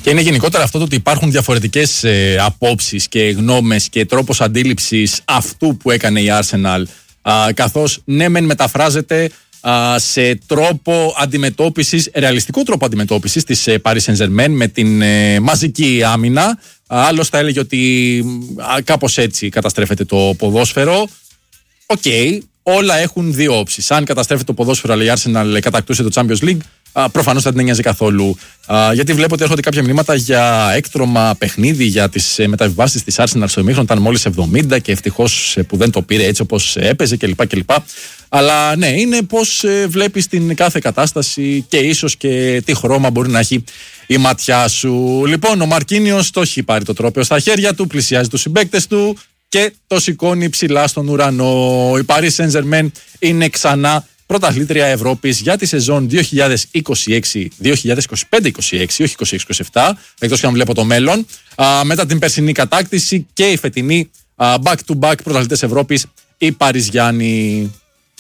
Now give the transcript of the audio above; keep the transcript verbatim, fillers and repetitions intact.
Και είναι γενικότερα αυτό το ότι υπάρχουν διαφορετικές ε, απόψεις και γνώμες και τρόπος αντίληψης αυτού που έκανε η Arsenal, α, καθώς ναι μεν μεταφράζεται α, σε τρόπο αντιμετώπισης, ρεαλιστικό τρόπο αντιμετώπισης της ε, Paris Saint-Germain με την ε, μαζική άμυνα. Άλλος θα έλεγε ότι α, κάπως έτσι καταστρέφεται το ποδόσφαιρο. Οκ, okay, όλα έχουν δύο όψεις. Αν καταστρέφεται το ποδόσφαιρο αλλά η Arsenal κατακτούσε το Champions League, προφανώς θα την ένοιαζε καθόλου. Α, γιατί βλέπω ότι έρχονται κάποια μηνύματα για έκτρωμα παιχνίδι, για τις ε, μεταβιβάσεις της Arsenal στο ημίχρονο. Ήταν μόλις εβδομήντα και ευτυχώς ε, που δεν το πήρε έτσι όπως έπαιζε κλπ. κλπ. Αλλά ναι, είναι πώς ε, βλέπεις την κάθε κατάσταση και ίσως και τι χρώμα μπορεί να έχει η ματιά σου. Λοιπόν, ο Μαρκίνιος το έχει πάρει το τρόπαιο στα χέρια του, πλησιάζει τους συμπαίκτες του και το σηκώνει ψηλά στον ουρανό. Η Paris Saint-Germain είναι ξανά πρωταθλήτρια Ευρώπης για τη σεζόν δύο χιλιάδες είκοσι έξι δύο χιλιάδες είκοσι πέντε είκοσι έξι, όχι είκοσι έξι είκοσι επτά, εκτός και αν βλέπω το μέλλον. Α, μετά την περσινή κατάκτηση και η φετινή α, back to back πρωταθλητές Ευρώπης, οι Παριζιάνοι.